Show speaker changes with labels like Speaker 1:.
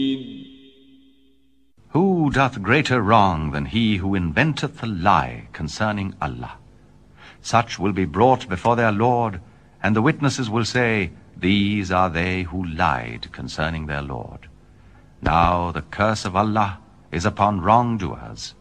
Speaker 1: Who doth greater wrong than he who inventeth a lie concerning Allah? Such will be brought before their Lord, and the witnesses will say, These are they who lied concerning their Lord. Now the curse of Allah is upon wrongdoers.